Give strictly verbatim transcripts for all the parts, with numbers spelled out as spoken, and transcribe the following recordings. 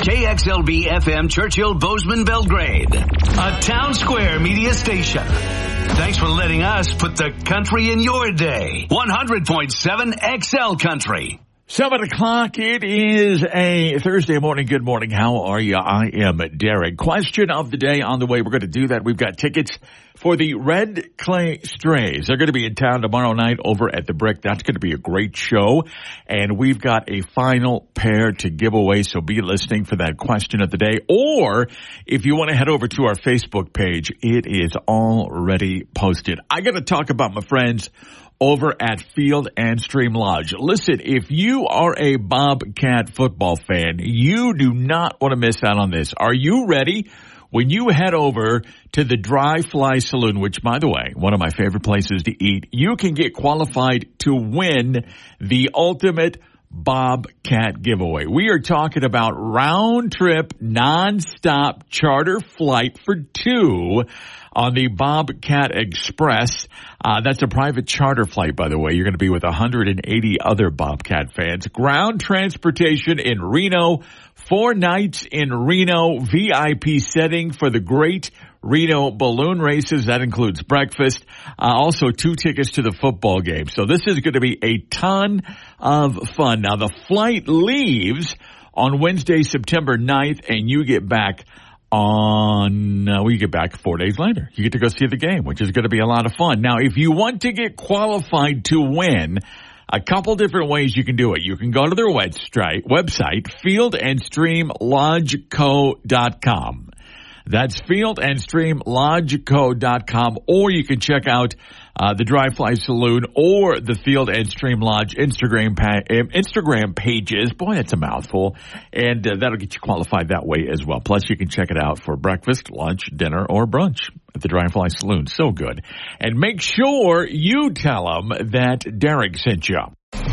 K X L B F M Churchill Bozeman Belgrade, a Town Square media station. Thanks for letting us put the country in your day. one hundred point seven X L Country. Seven o'clock. It is a Thursday morning. Good morning. How are you? I am Derek. Question of the day on the way. We're going to do that. We've got tickets for the Red Clay Strays. They're going to be in town tomorrow night over at the Brick. That's going to be a great show. And we've got a final pair to give away. So be listening for that question of the day. Or if you want to head over to our Facebook page, it is already posted. I got to talk about my friends over at Field and Stream Lodge. Listen, if you are a Bobcat football fan, you do not want to miss out on this. Are you ready? When you head over to the Dry Fly Saloon, which, by the way, one of my favorite places to eat, you can get qualified to win the ultimate Bobcat giveaway. We are talking about round-trip, non-stop charter flight for two on the Bobcat Express. Uh, that's a private charter flight, by the way. You're going to be with one hundred eighty other Bobcat fans. Ground transportation in Reno, four nights in Reno, V I P setting for the Great Reno Balloon Races. That includes breakfast. Uh, also two tickets to the football game. So this is going to be a ton of fun. Now, the flight leaves on Wednesday, September ninth, and you get back on, uh, we get back four days later. You get to go see the game, which is going to be a lot of fun. Now, if you want to get qualified to win, a couple different ways you can do it. You can go to their website, field and stream lodge co dot com. That's field and stream lodge co dot com, or you can check out uh, the Dry Fly Saloon or the Field and Stream Lodge Instagram pa- Instagram pages. Boy, that's a mouthful. And uh, that'll get you qualified that way as well. Plus, you can check it out for breakfast, lunch, dinner, or brunch at the Dry Fly Saloon. So good. And make sure you tell them that Derek sent you.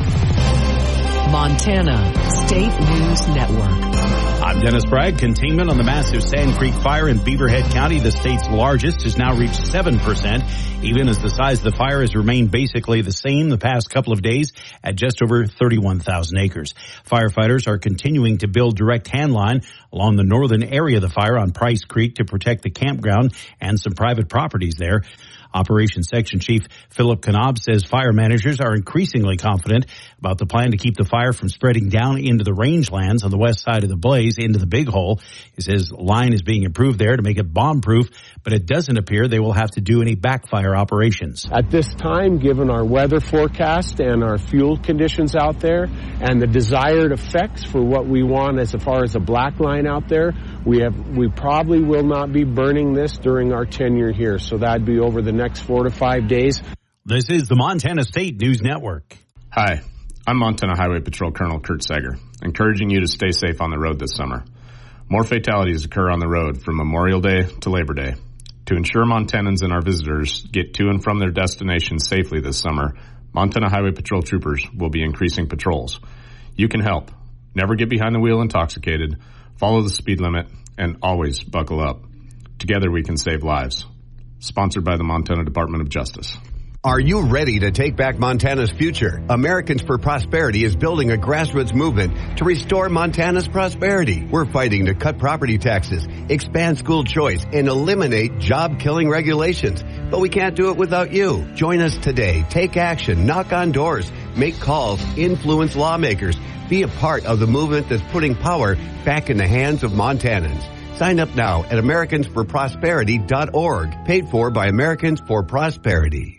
Montana State News Network. I'm Dennis Bragg. Containment on the massive Sand Creek fire in Beaverhead County, the state's largest, has now reached seven percent, even as the size of the fire has remained basically the same the past couple of days at just over thirty-one thousand acres. Firefighters are continuing to build direct hand line along the northern area of the fire on Price Creek to protect the campground and some private properties there. Operations Section Chief Philip Knob says fire managers are increasingly confident about the plan to keep the fire from spreading down into the rangelands on the west side of the blaze into the Big Hole. He says line is being improved there to make it bomb-proof, but it doesn't appear they will have to do any backfire operations. At this time, given our weather forecast and our fuel conditions out there and the desired effects for what we want as far as a black line out there, we have we probably will not be burning this during our tenure here. So that'd be over the next four to five days. This is the Montana State News Network. Hi, I'm Montana Highway Patrol Colonel Kurt Sager, encouraging you to stay safe on the road this summer. More fatalities occur on the road from Memorial Day to Labor Day. To ensure Montanans and our visitors get to and from their destinations safely this summer, Montana Highway Patrol troopers will be increasing patrols. You can help. Never get behind the wheel intoxicated, follow the speed limit, and always buckle up. Together we can save lives. Sponsored by the Montana Department of Justice. Are you ready to take back Montana's future? Americans for Prosperity is building a grassroots movement to restore Montana's prosperity. We're fighting to cut property taxes, expand school choice, and eliminate job-killing regulations. But we can't do it without you. Join us today. Take action. Knock on doors. Make calls. Influence lawmakers. Be a part of the movement that's putting power back in the hands of Montanans. Sign up now at Americans for Prosperity dot org. Paid for by Americans for Prosperity.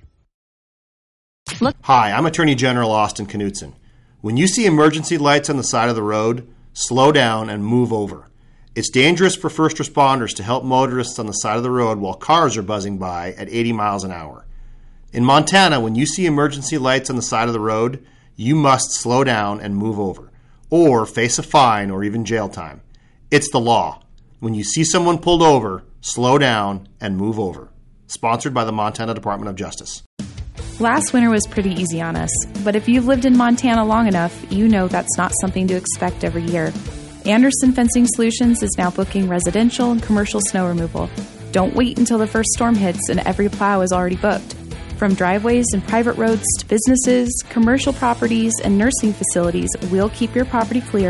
Look. Hi, I'm Attorney General Austin Knutson. When you see emergency lights on the side of the road, slow down and move over. It's dangerous for first responders to help motorists on the side of the road while cars are buzzing by at eighty miles an hour. In Montana, when you see emergency lights on the side of the road, you must slow down and move over, or face a fine or even jail time. It's the law. When you see someone pulled over, slow down and move over. Sponsored by the Montana Department of Justice. Last winter was pretty easy on us, but if you've lived in Montana long enough, you know that's not something to expect every year. Anderson Fencing Solutions is now booking residential and commercial snow removal. Don't wait until the first storm hits and every plow is already booked. From driveways and private roads to businesses, commercial properties, and nursing facilities, we'll keep your property clear